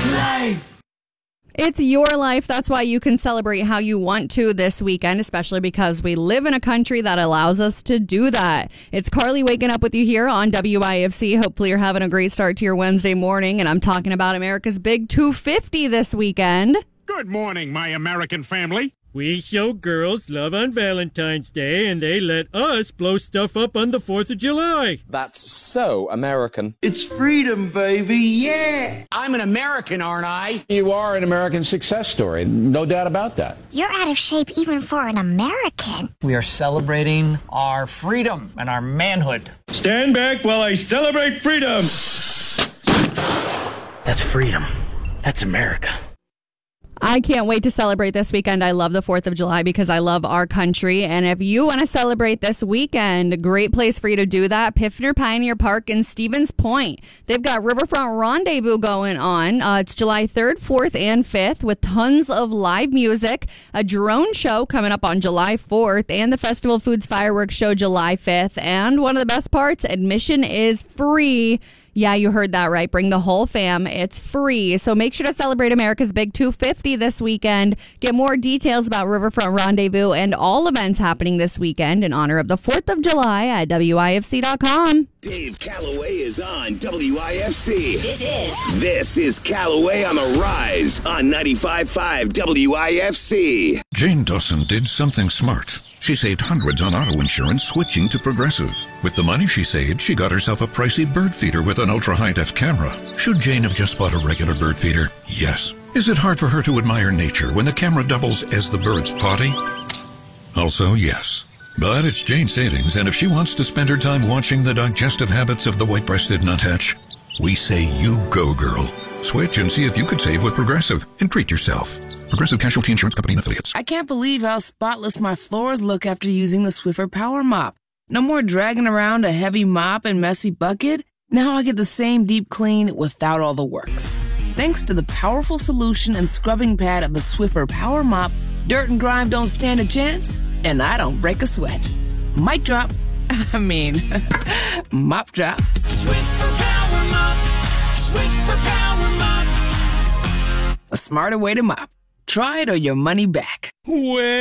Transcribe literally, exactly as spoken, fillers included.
Life. It's your life. That's why you can celebrate how you want to this weekend, especially because we live in a country that allows us to do that. It's Carly waking up with you here on W I F C. Hopefully you're having a great start to your Wednesday morning, and I'm talking about America's Big two fifty this weekend. Good morning, my American family. We show girls love on Valentine's Day, and they let us blow stuff up on the fourth of July. That's so American. It's freedom, baby, yeah! I'm an American, aren't I? You are an American success story, no doubt about that. You're out of shape even for an American. We are celebrating our freedom and our manhood. Stand back while I celebrate freedom. That's freedom. That's America. I can't wait to celebrate this weekend. I love the fourth of July because I love our country. And if you want to celebrate this weekend, a great place for you to do that, Piffner Pioneer Park in Stevens Point. They've got Riverfront Rendezvous going on. Uh, it's July third, fourth, and fifth with tons of live music, a drone show coming up on July fourth, and the Festival Foods Fireworks Show July fifth. And one of the best parts, admission is free. Yeah, you heard that right. Bring the whole fam. It's free. So make sure to celebrate America's Big two fifty this weekend. Get more details about Riverfront Rendezvous and all events happening this weekend in honor of the fourth of July at W I F C dot com. Dave Calloway is on W I F C. This is. This is Calloway on the Rise on ninety-five point five W I F C. Jane Dawson did something smart. She saved hundreds on auto insurance switching to Progressive. With the money she saved, she got herself a pricey bird feeder with an ultra-high-def camera. Should Jane have just bought a regular bird feeder? Yes. Is it hard for her to admire nature when the camera doubles as the bird's potty? Also, yes. But it's Jane's savings, and if she wants to spend her time watching the digestive habits of the white-breasted nuthatch, we say you go, girl. Switch and see if you could save with Progressive and treat yourself. Progressive Casualty Insurance Company and Affiliates. I can't believe how spotless my floors look after using the Swiffer Power Mop. No more dragging around a heavy mop and messy bucket. Now I get the same deep clean without all the work. Thanks to the powerful solution and scrubbing pad of the Swiffer Power Mop, dirt and grime don't stand a chance, and I don't break a sweat. Mic drop. I mean, mop drop. Swiffer Power Mop. Swiffer Power Mop. A smarter way to mop. Try it or your money back. Well.